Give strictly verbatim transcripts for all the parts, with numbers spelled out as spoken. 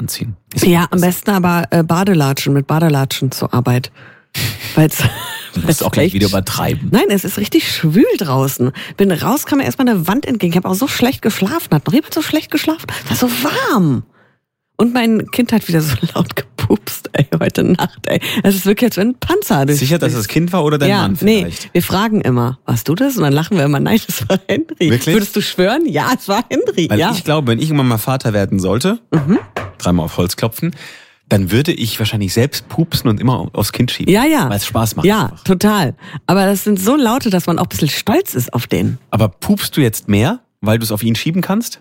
anziehen. Ja, am besten aber äh, Badelatschen, mit Badelatschen zur Arbeit. Weil's, du musst auch gleich wieder übertreiben. Nein, es ist richtig schwül draußen. Bin raus, kam mir erstmal eine Wand entgegen. Ich habe auch so schlecht geschlafen. Hat noch jemand so schlecht geschlafen? War so warm. Und mein Kind hat wieder so laut gepupst, ey, heute Nacht, ey. Es ist wirklich, als wenn ein Panzer durch. Sicher, dass es das Kind war oder dein ja, Mann vielleicht? Nee, wir fragen immer, warst du das? Und dann lachen wir immer, nein, das war Henry. Wirklich? Würdest du schwören? Ja, es war Henry. Weil ja. ich glaube, wenn ich irgendwann mal Vater werden sollte, mhm. dreimal auf Holz klopfen, dann würde ich wahrscheinlich selbst pupsen und immer aufs Kind schieben. Ja, ja. Weil es Spaß macht. Ja, einfach. total. Aber das sind so Laute, dass man auch ein bisschen stolz ist auf den. Aber pupst du jetzt mehr, weil du es auf ihn schieben kannst?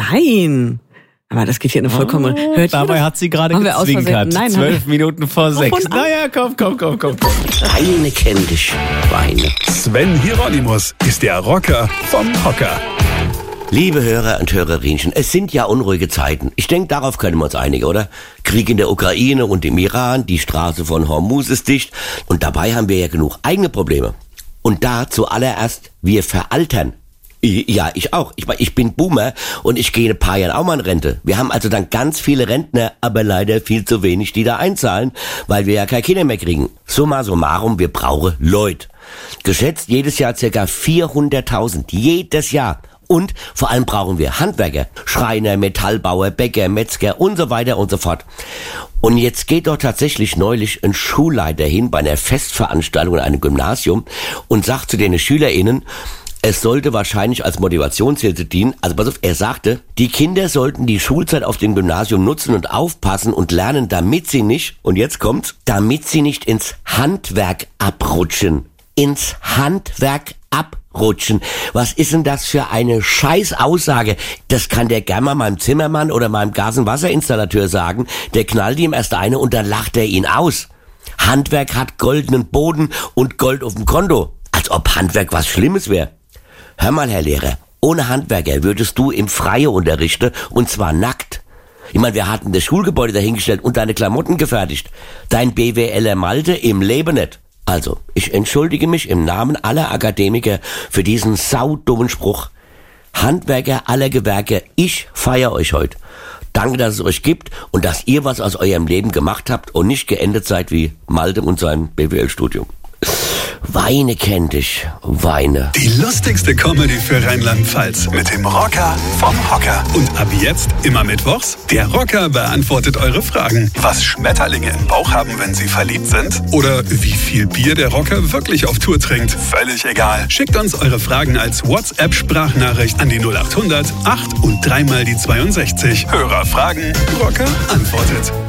Nein. Aber das geht hier eine vollkommen... Oh, dabei hat sie gerade gezwinkert. Nein, Zwölf Minuten vor sechs. Naja, komm, komm, komm, komm, komm. Weine kenn dich, Weine. Sven Hieronymus ist der Rocker vom Hocker. Liebe Hörer und Hörerinchen, es sind ja unruhige Zeiten. Ich denke, darauf können wir uns einigen, oder? Krieg in der Ukraine und im Iran, die Straße von Hormuz ist dicht. Und dabei haben wir ja genug eigene Probleme. Und da zuallererst, wir veraltern. Ja, ich auch. Ich, ich bin Boomer und ich gehe in ein paar Jahren auch mal in Rente. Wir haben also dann ganz viele Rentner, aber leider viel zu wenig, die da einzahlen, weil wir ja keine Kinder mehr kriegen. Summa summarum, wir brauchen Leute. Geschätzt jedes Jahr circa vierhunderttausend. Jedes Jahr. Und vor allem brauchen wir Handwerker, Schreiner, Metallbauer, Bäcker, Metzger und so weiter und so fort. Und jetzt geht doch tatsächlich neulich ein Schulleiter hin bei einer Festveranstaltung in einem Gymnasium und sagt zu den SchülerInnen, es sollte wahrscheinlich als Motivationshilfe dienen. Also pass auf, er sagte, die Kinder sollten die Schulzeit auf dem Gymnasium nutzen und aufpassen und lernen, damit sie nicht, und jetzt kommt's, damit sie nicht ins Handwerk abrutschen. Ins Handwerk abrutschen. Was ist denn das für eine Scheißaussage? Das kann der gerne mal meinem Zimmermann oder meinem Gas- und Wasserinstallateur sagen. Der knallt ihm erst eine und dann lacht er ihn aus. Handwerk hat goldenen Boden und Gold auf dem Konto. Als ob Handwerk was Schlimmes wäre. Hör mal, Herr Lehrer, ohne Handwerker würdest du im Freie unterrichten, und zwar nackt. Ich meine, wir hatten das Schulgebäude dahingestellt und deine Klamotten gefertigt. Dein B W Ler Malte im Leben nicht. Also, ich entschuldige mich im Namen aller Akademiker für diesen saudummen Spruch. Handwerker aller Gewerke, ich feiere euch heute. Danke, dass es euch gibt und dass ihr was aus eurem Leben gemacht habt und nicht geendet seid wie Malte und sein B W L-Studium. Weine kennt dich, Weine. Die lustigste Comedy für Rheinland-Pfalz mit dem Rocker vom Hocker. Und ab jetzt immer mittwochs, der Rocker beantwortet eure Fragen. Was Schmetterlinge im Bauch haben, wenn sie verliebt sind? Oder wie viel Bier der Rocker wirklich auf Tour trinkt? Völlig egal. Schickt uns eure Fragen als WhatsApp-Sprachnachricht an die null acht hundert acht und dreimal die zweiundsechzig. Hörer fragen, Rocker antwortet.